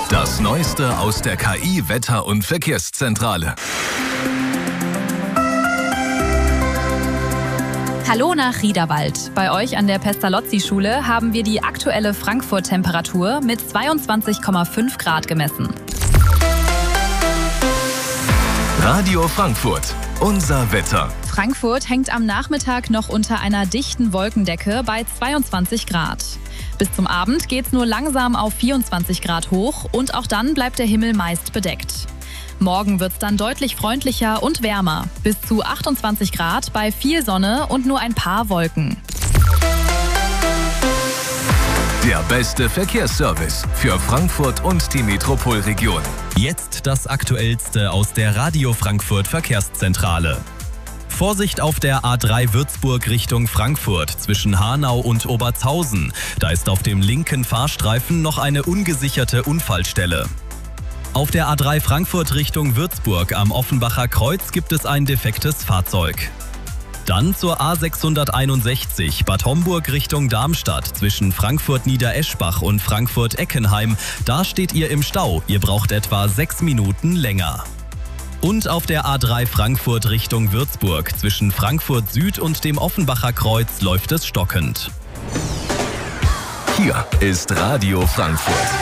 Das Neueste aus der KI Wetter- und Verkehrszentrale. Hallo nach Riederwald. Bei euch an der Pestalozzi-Schule haben wir die aktuelle Frankfurt-Temperatur mit 22,5 Grad gemessen. Radio Frankfurt. Unser Wetter. Frankfurt hängt am Nachmittag noch unter einer dichten Wolkendecke bei 22 Grad. Bis zum Abend geht's nur langsam auf 24 Grad hoch und auch dann bleibt der Himmel meist bedeckt. Morgen wird's dann deutlich freundlicher und wärmer. Bis zu 28 Grad bei viel Sonne und nur ein paar Wolken. Der beste Verkehrsservice für Frankfurt und die Metropolregion. Jetzt das Aktuellste aus der Radio Frankfurt Verkehrszentrale. Vorsicht auf der A3 Würzburg Richtung Frankfurt zwischen Hanau und Obertshausen. Da ist auf dem linken Fahrstreifen noch eine ungesicherte Unfallstelle. Auf der A3 Frankfurt Richtung Würzburg am Offenbacher Kreuz gibt es ein defektes Fahrzeug. Dann zur A661 Bad Homburg Richtung Darmstadt zwischen Frankfurt-Niedereschbach und Frankfurt-Eckenheim. Da steht ihr im Stau. Ihr braucht etwa 6 Minuten länger. Und auf der A3 Frankfurt Richtung Würzburg zwischen Frankfurt Süd und dem Offenbacher Kreuz läuft es stockend. Hier ist Radio Frankfurt.